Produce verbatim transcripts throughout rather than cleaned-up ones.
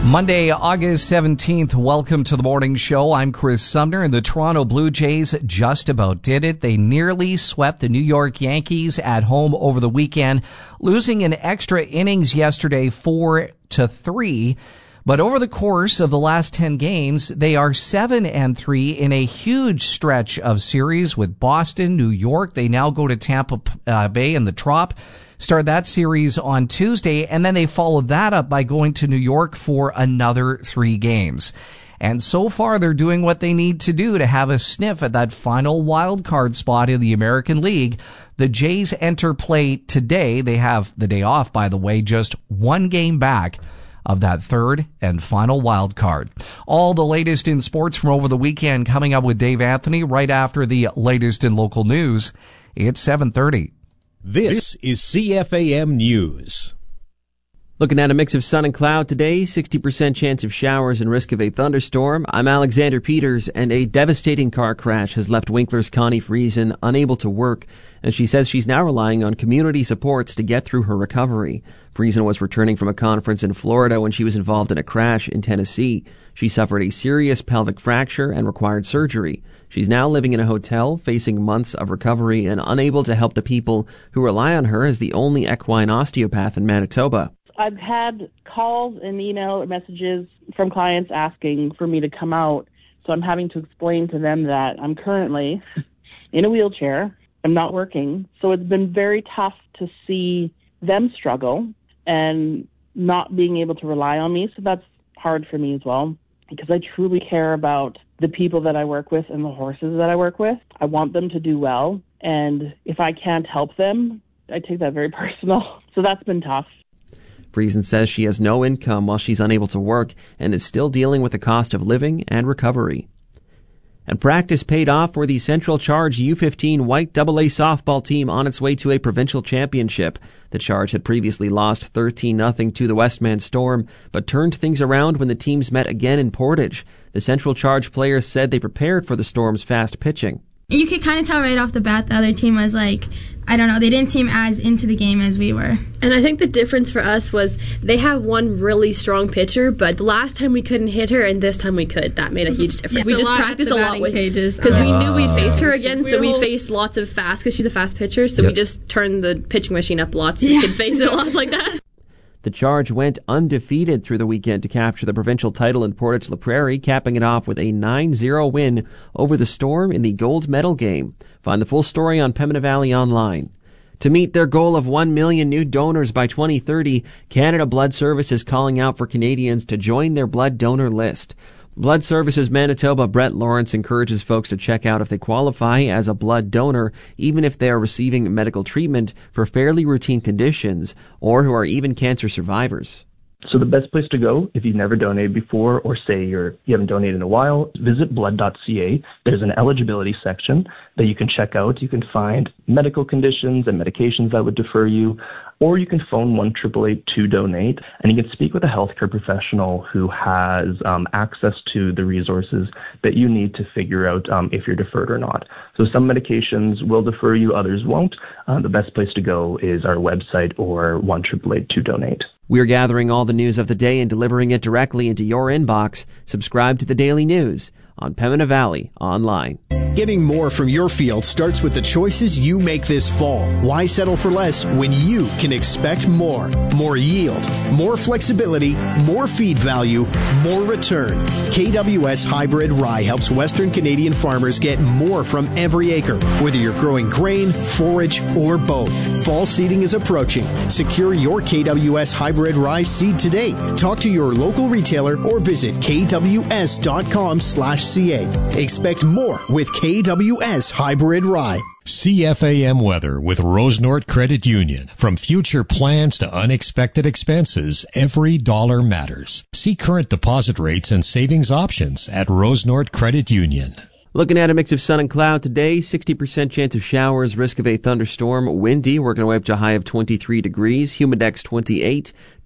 Monday, August seventeenth, welcome to the morning show. I'm Chris Sumner, and the Toronto Blue Jays just about did it. They nearly swept the New York Yankees at home over the weekend, losing in extra innings yesterday four to three. But over the course of the last ten games, they are seven and three in a huge stretch of series with Boston, New York. They now go to Tampa uh, Bay in the Trop. Start that series on Tuesday, and then they followed that up by going to New York for another three games. And so far, they're doing what they need to do to have a sniff at that final wild card spot in the American League. The Jays enter play today. They have the day off, by the way, just one game back of that third and final wild card. All the latest in sports from over the weekend coming up with Dave Anthony right after the latest in local news. It's seven thirty. This is C F A M News. Looking at a mix of sun and cloud today, sixty percent chance of showers and risk of a thunderstorm. I'm Alexander Peters, and a devastating car crash has left Winkler's Connie Friesen unable to work, and she says she's now relying on community supports to get through her recovery. Friesen was returning from a conference in Florida when she was involved in a crash in Tennessee. She suffered a serious pelvic fracture and required surgery. She's now living in a hotel, facing months of recovery and unable to help the people who rely on her as the only equine osteopath in Manitoba. I've had calls and email messages from clients asking for me to come out, so I'm having to explain to them that I'm currently in a wheelchair. I'm not working, so it's been very tough to see them struggle and not being able to rely on me, so that's hard for me as well, because I truly care about the people that I work with and the horses that I work with. I want them to do well, and if I can't help them, I take that very personal, so that's been tough. Friesen says she has no income while she's unable to work and is still dealing with the cost of living and recovery. And practice paid off for the Central Charge U fifteen White double A softball team on its way to a provincial championship. The Charge had previously lost thirteen nothing to the Westman Storm, but turned things around when the teams met again in Portage. The Central Charge players said they prepared for the Storm's fast pitching. You could kind of tell right off the bat the other team was like, I don't know, they didn't seem as into the game as we were. And I think the difference for us was they have one really strong pitcher, but the last time we couldn't hit her and this time we could. That made a huge difference. Yeah, we just practiced a lot with cages because uh, we knew we'd face her again, so we faced lots of fast because she's a fast pitcher, so yep. we just turned the pitching machine up lots so yeah. we could face it lots like that. The Charge went undefeated through the weekend to capture the provincial title in Portage La Prairie, capping it off with a nine zero win over the Storm in the gold medal game. Find the full story on Pembina Valley Online. To meet their goal of one million new donors by twenty thirty, Canada Blood Service is calling out for Canadians to join their blood donor list. Blood Services Manitoba Brett Lawrence encourages folks to check out if they qualify as a blood donor, even if they are receiving medical treatment for fairly routine conditions or who are even cancer survivors. So the best place to go if you've never donated before, or say you're, you haven't donated in a while, visit blood dot c a. There's an eligibility section that you can check out. You can find medical conditions and medications that would defer you, or you can phone one eight eight eight to donate, and you can speak with a healthcare professional who has um, access to the resources that you need to figure out um, if you're deferred or not. So some medications will defer you, others won't. Uh, the best place to go is our website or one eight eight eight to donate. We're gathering all the news of the day and delivering it directly into your inbox. Subscribe to the Daily News on Pembina Valley Online. Getting more from your field starts with the choices you make this fall. Why settle for less when you can expect more? More yield, more flexibility, more feed value, more return. K W S Hybrid Rye helps Western Canadian farmers get more from every acre, whether you're growing grain, forage, or both. Fall seeding is approaching. Secure your K W S Hybrid Rye seed today. Talk to your local retailer or visit k w s dot com slash c a. Expect more with K W S Hybrid Rye. C F A M weather with Rosenort Credit Union. From future plans to unexpected expenses, every dollar matters. See current deposit rates and savings options at Rosenort Credit Union. Looking at a mix of sun and cloud today, sixty percent chance of showers, risk of a thunderstorm, windy, working our way up to a high of twenty-three degrees, humidex twenty-eight,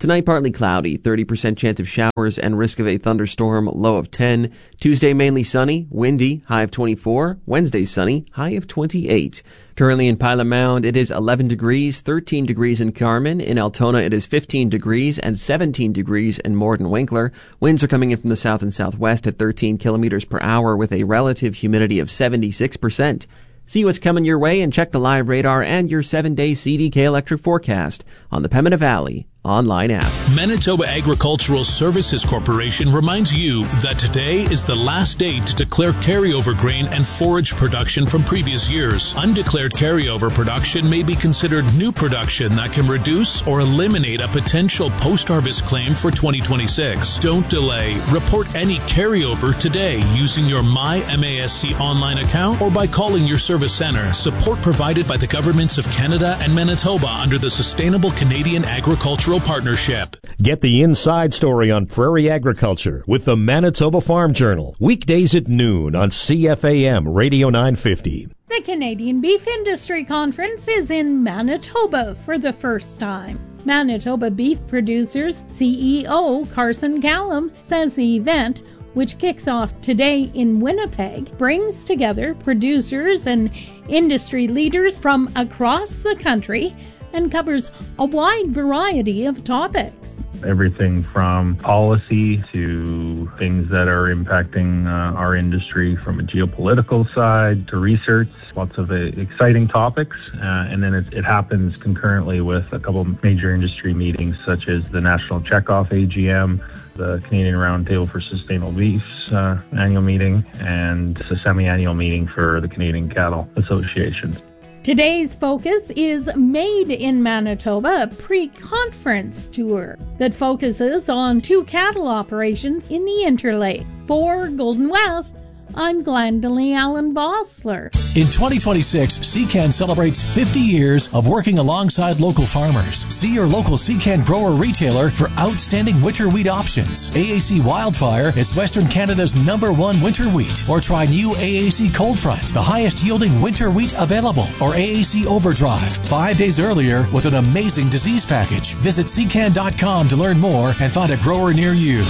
Tonight, partly cloudy, thirty percent chance of showers and risk of a thunderstorm, low of ten. Tuesday, mainly sunny, windy, high of twenty-four. Wednesday, sunny, high of twenty-eight. Currently in Pilot Mound, it is eleven degrees, thirteen degrees in Carmen. In Altona, it is fifteen degrees and seventeen degrees in Morden Winkler. Winds are coming in from the south and southwest at thirteen kilometers per hour with a relative humidity of seventy-six percent. See what's coming your way and check the live radar and your seven-day C D K electric forecast on the Pembina Valley online app. Manitoba Agricultural Services Corporation reminds you that today is the last day to declare carryover grain and forage production from previous years. Undeclared carryover production may be considered new production that can reduce or eliminate a potential post-harvest claim for twenty twenty-six. Don't delay. Report any carryover today using your My M A S C online account or by calling your service center. Support provided by the governments of Canada and Manitoba under the Sustainable Canadian Agricultural Partnership. Get the inside story on prairie agriculture with the Manitoba Farm Journal. Weekdays at noon on C F A M Radio nine fifty. The Canadian Beef Industry Conference is in Manitoba for the first time. Manitoba Beef Producers C E O Carson Callum says the event, which kicks off today in Winnipeg, brings together producers and industry leaders from across the country and covers a wide variety of topics. Everything from policy to things that are impacting uh, our industry from a geopolitical side to research. Lots of uh, exciting topics. Uh, and then it, it happens concurrently with a couple of major industry meetings such as the National Checkoff A G M, the Canadian Roundtable for Sustainable Beef's uh, annual meeting, and the semi-annual meeting for the Canadian Cattle Association. Today's focus is Made in Manitoba, a pre-conference tour that focuses on two cattle operations in the Interlake. For Golden West, I'm Glendalee Allen Bossler. In twenty twenty-six, C C A N celebrates fifty years of working alongside local farmers. See your local C C A N grower retailer for outstanding winter wheat options. A A C Wildfire is Western Canada's number one winter wheat. Or try new A A C Cold Front, the highest yielding winter wheat available. Or A A C Overdrive, five days earlier with an amazing disease package. Visit C C A N dot com to learn more and find a grower near you.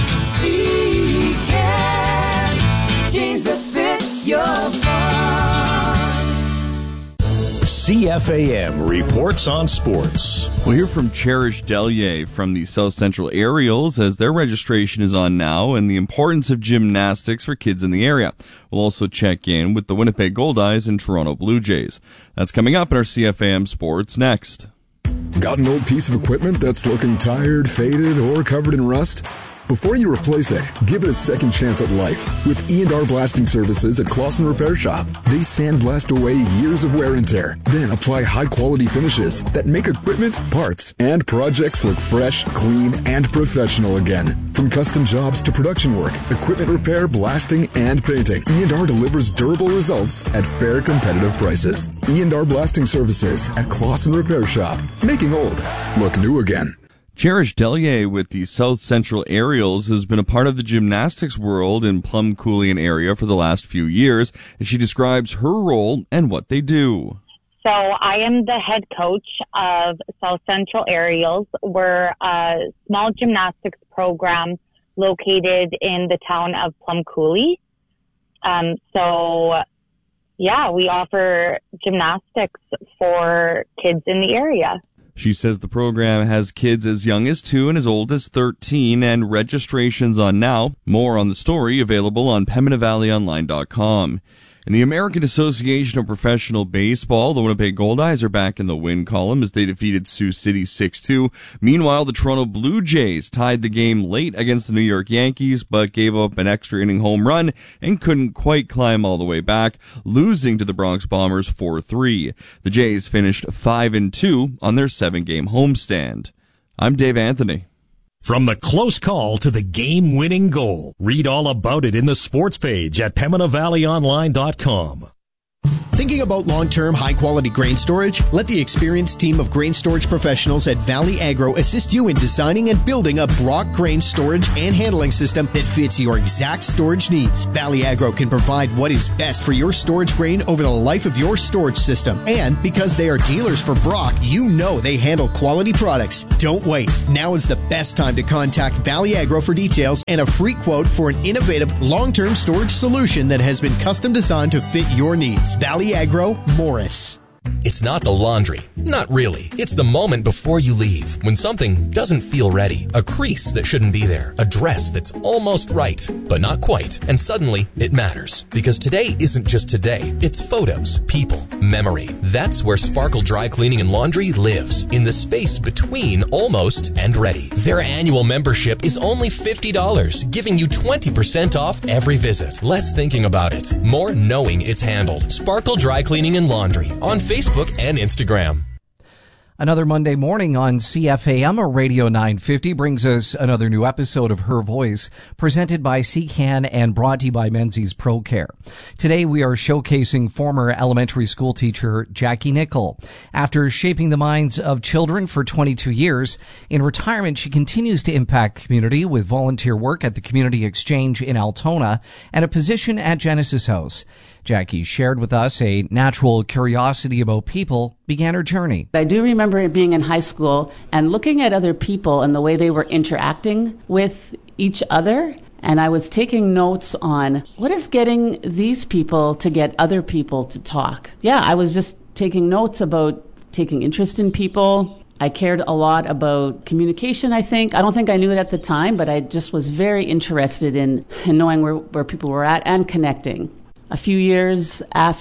C C A N, jeans that fit your farm. C F A M reports on sports. We'll hear from Cherish Delier from the South Central Aerials as their registration is on now and the importance of gymnastics for kids in the area. We'll also check in with the Winnipeg Goldeyes and Toronto Blue Jays. That's coming up in our C F A M Sports next. Got an old piece of equipment that's looking tired, faded, or covered in rust? Before you replace it, give it a second chance at life with E and R Blasting Services at Clausen Repair Shop. They sandblast away years of wear and tear, then apply high-quality finishes that make equipment, parts, and projects look fresh, clean, and professional again. From custom jobs to production work, equipment repair, blasting, and painting, E and R delivers durable results at fair, competitive prices. E and R Blasting Services at Clausen Repair Shop, making old look new again. Cherish Delier with the South Central Aerials has been a part of the gymnastics world in Plum Coulion area for the last few years, and she describes her role and what they do. So I am the head coach of South Central Aerials. We're a small gymnastics program located in the town of Plum Coulee. Um, so, yeah, we offer gymnastics for kids in the area. She says the program has kids as young as two and as old as thirteen, and registration's on now. More on the story available on Pembina Valley Online dot com. In the American Association of Professional Baseball, the Winnipeg Goldeyes are back in the win column as they defeated Sioux City six two. Meanwhile, the Toronto Blue Jays tied the game late against the New York Yankees, but gave up an extra inning home run and couldn't quite climb all the way back, losing to the Bronx Bombers four three. The Jays finished five and two on their seven-game homestand. I'm Dave Anthony. From the close call to the game-winning goal. Read all about it in the sports page at Pembina Valley Online dot com. Thinking about long-term, high-quality grain storage? Let the experienced team of grain storage professionals at Valley Agro assist you in designing and building a Brock grain storage and handling system that fits your exact storage needs. Valley Agro can provide what is best for your storage grain over the life of your storage system. And because they are dealers for Brock, you know they handle quality products. Don't wait. Now is the best time to contact Valley Agro for details and a free quote for an innovative long-term storage solution that has been custom designed to fit your needs. Valley Agro, Morris. It's not the laundry. Not really. It's the moment before you leave, when something doesn't feel ready. A crease that shouldn't be there. A dress that's almost right, but not quite. And suddenly, it matters. Because today isn't just today. It's photos, people, memory. That's where Sparkle Dry Cleaning and Laundry lives. In the space between almost and ready. Their annual membership is only fifty dollars, giving you twenty percent off every visit. Less thinking about it, more knowing it's handled. Sparkle Dry Cleaning and Laundry on Facebook and Instagram. Another Monday morning on C F A M or Radio nine fifty brings us another new episode of Her Voice, presented by C C A N and brought to you by Menzies Pro Care. Today we are showcasing former elementary school teacher Jackie Nickel. After shaping the minds of children for twenty-two years, in retirement she continues to impact the community with volunteer work at the Community Exchange in Altona and a position at Genesis House. Jackie shared with us a natural curiosity about people began her journey. I do remember it being in high school and looking at other people and the way they were interacting with each other. And I was taking notes on what is getting these people to get other people to talk. Yeah, I was just taking notes about taking interest in people. I cared a lot about communication, I think. I don't think I knew it at the time, but I just was very interested in, in knowing where, where people were at and connecting. A few years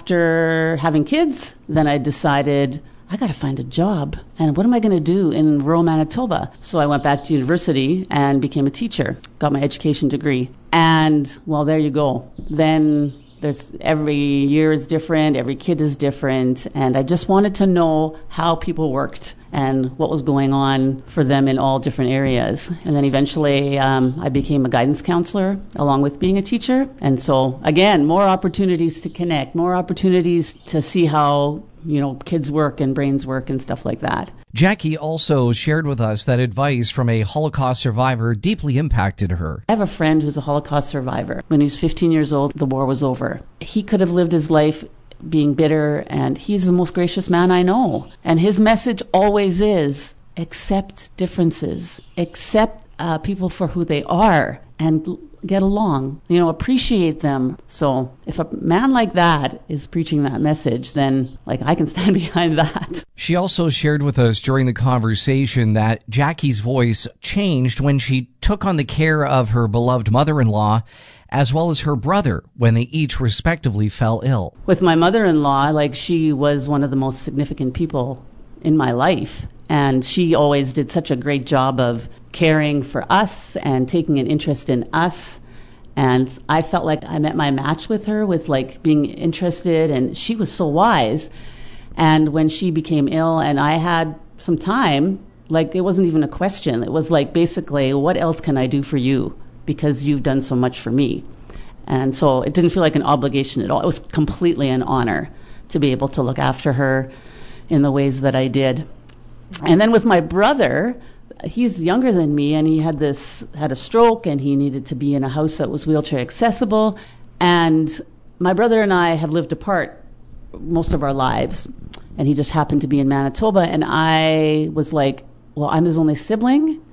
after having kids, then I decided, I got to find a job. And what am I going to do in rural Manitoba? So I went back to university and became a teacher, got my education degree. And, well, there you go. Then there's every year is different, every kid is different. And I just wanted to know how people worked and what was going on for them in all different areas. And then eventually um, I became a guidance counselor along with being a teacher. And so, again, more opportunities to connect, more opportunities to see how, you know, kids work and brains work and stuff like that. Jackie also shared with us that advice from a Holocaust survivor deeply impacted her. I have a friend who's a Holocaust survivor. When he was fifteen years old, the war was over. He could have lived his life being bitter, and he's the most gracious man I know. And his message always is, accept differences, accept uh, people for who they are, and get along, you know, appreciate them. So if a man like that is preaching that message, then like I can stand behind that. She also shared with us during the conversation that Jackie's voice changed when she took on the care of her beloved mother-in-law as well as her brother when they each respectively fell ill. With my mother-in-law, like she was one of the most significant people in my life. And she always did such a great job of caring for us and taking an interest in us. And I felt like I met my match with her with like being interested, and she was so wise. And when she became ill and I had some time, like it wasn't even a question. It was like basically, what else can I do for you? Because you've done so much for me. And so it didn't feel like an obligation at all. It was completely an honor to be able to look after her in the ways that I did. And then with my brother, he's younger than me, and he had this had a stroke, and he needed to be in a house that was wheelchair accessible. And my brother and I have lived apart most of our lives, and he just happened to be in Manitoba. And I was like, well, I'm his only sibling,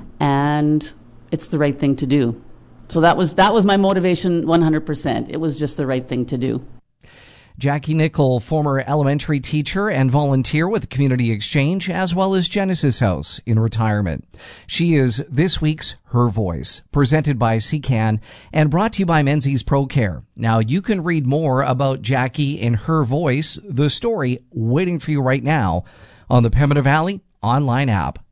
and it's the right thing to do. So that was that was my motivation one hundred percent. It was just the right thing to do. Jackie Nickel, former elementary teacher and volunteer with the Community Exchange, as well as Genesis House in retirement. She is this week's Her Voice, presented by C C A N and brought to you by Menzies Pro Care. Now, you can read more about Jackie in Her Voice, the story waiting for you right now, on the Pembina Valley online app.